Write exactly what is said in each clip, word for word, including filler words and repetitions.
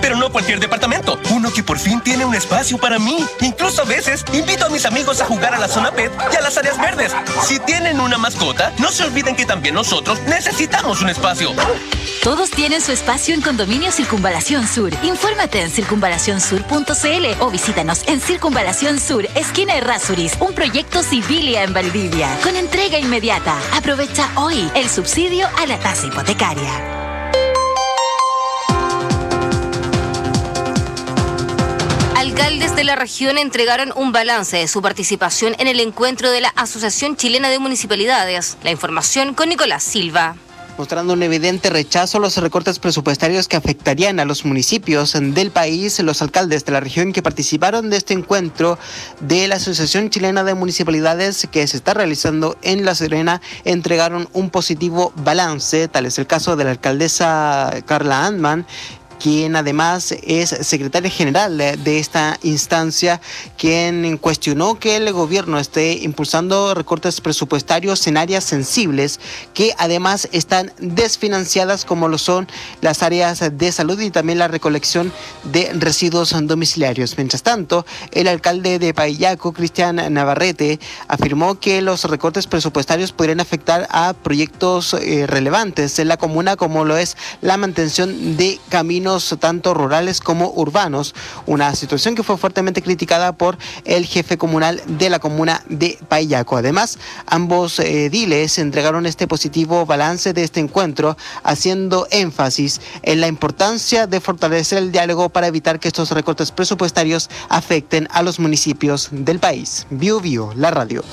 pero no cualquier departamento. Uno que por fin tiene un espacio para mí. Incluso a veces invito a mis amigos a jugar a la zona pet y a las áreas verdes. Si tienen una mascota, no se olviden que también nosotros necesitamos un espacio. Todos tienen su espacio en Condominio Circunvalación Sur. Infórmate en circunvalación sur punto c l o visítanos en Circunvalación Sur, esquina Errázuriz, un proyecto Civilia en Valdivia, con entrega inmediata. Aprovecha hoy el subsidio a la tasa hipotecaria. Alcaldes de la región entregaron un balance de su participación en el encuentro de la Asociación Chilena de Municipalidades. La información con Nicolás Silva. Mostrando un evidente rechazo a los recortes presupuestarios que afectarían a los municipios del país, los alcaldes de la región que participaron de este encuentro de la Asociación Chilena de Municipalidades que se está realizando en La Serena entregaron un positivo balance. Tal es el caso de la alcaldesa Carla Antman, quien además es secretaria general de esta instancia, quien cuestionó que el gobierno esté impulsando recortes presupuestarios en áreas sensibles que además están desfinanciadas, como lo son las áreas de salud y también la recolección de residuos domiciliarios. Mientras tanto, el alcalde de Paillaco, Cristian Navarrete, afirmó que los recortes presupuestarios podrían afectar a proyectos eh, relevantes en la comuna, como lo es la mantención de caminos tanto rurales como urbanos, una situación que fue fuertemente criticada por el jefe comunal de la comuna de Paillaco. Además, ambos ediles entregaron este positivo balance de este encuentro, haciendo énfasis en la importancia de fortalecer el diálogo para evitar que estos recortes presupuestarios afecten a los municipios del país. Bio Bio, la radio.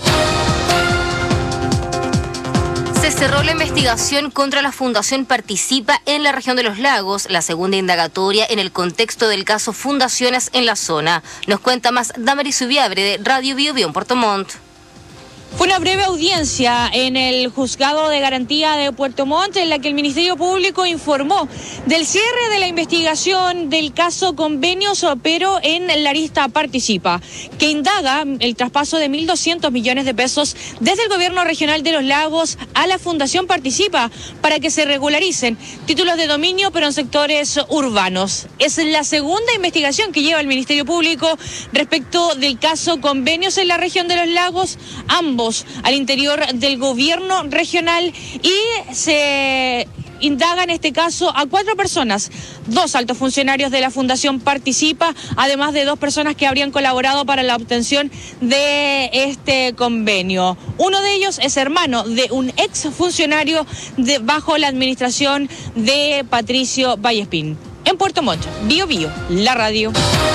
Se cerró la investigación contra la Fundación Participa en la región de los lagos, la segunda indagatoria en el contexto del caso Fundaciones en la zona. Nos cuenta más Damaris Subiabre de Radio Bio Bio en Puerto Montt. Fue una breve audiencia en el Juzgado de Garantía de Puerto Montt en la que el Ministerio Público informó del cierre de la investigación del caso Convenios, pero en la arista Participa, que indaga el traspaso de mil doscientos millones de pesos desde el Gobierno Regional de los Lagos a la Fundación Participa para que se regularicen títulos de dominio, pero en sectores urbanos. Es la segunda investigación que lleva el Ministerio Público respecto del caso Convenios en la región de los Lagos, ambos al interior del gobierno regional, y se indaga en este caso a cuatro personas, dos altos funcionarios de la Fundación Participa, además de dos personas que habrían colaborado para la obtención de este convenio. Uno de ellos es hermano de un ex funcionario de, bajo la administración de Patricio Vallespín. En Puerto Montt, Bio Bio, la radio.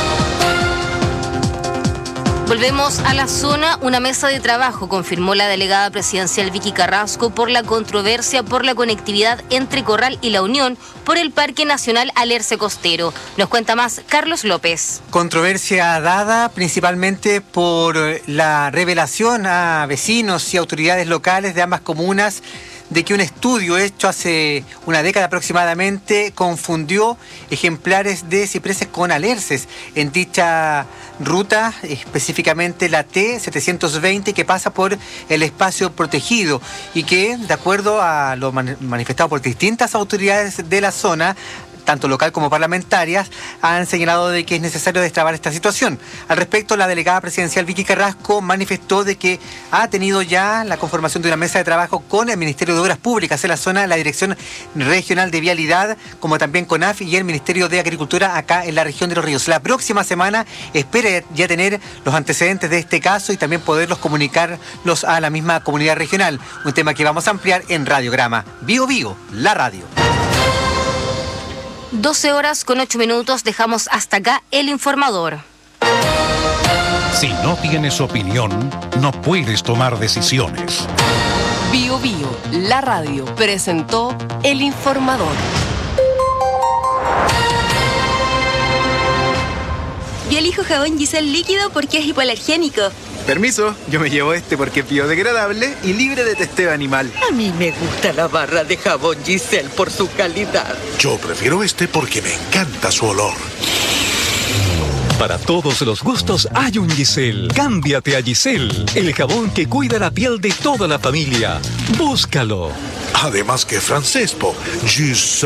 Volvemos a la zona. Una mesa de trabajo confirmó la delegada presidencial Vicky Carrasco por la controversia por la conectividad entre Corral y La Unión por el Parque Nacional Alerce Costero. Nos cuenta más Carlos López. Controversia dada principalmente por la revelación a vecinos y autoridades locales de ambas comunas de que un estudio hecho hace una década aproximadamente confundió ejemplares de cipreses con alerces en dicha ruta, específicamente la T setecientos veinte, que pasa por el espacio protegido y que, de acuerdo a lo manifestado por distintas autoridades de la zona, tanto local como parlamentarias, han señalado de que es necesario destrabar esta situación. Al respecto, la delegada presidencial Vicky Carrasco manifestó de que ha tenido ya la conformación de una mesa de trabajo con el Ministerio de Obras Públicas en la zona, la Dirección Regional de Vialidad, como también con A F y el Ministerio de Agricultura acá en la región de Los Ríos. La próxima semana espera ya tener los antecedentes de este caso y también poderlos comunicarlos a la misma comunidad regional, un tema que vamos a ampliar en Radiograma. Bio Bio, la radio. doce horas con ocho minutos, dejamos hasta acá el informador. Si no tienes opinión, no puedes tomar decisiones. Bio Bio, la radio, presentó el informador. Yo elijo jabón Giselle líquido porque es hipoalergénico. Permiso, yo me llevo este porque es biodegradable y libre de testeo animal. A mí me gusta la barra de jabón Giselle por su calidad. Yo prefiero este porque me encanta su olor. Para todos los gustos hay un Giselle. Cámbiate a Giselle, el jabón que cuida la piel de toda la familia. Búscalo. Además que francés, po. Giselle.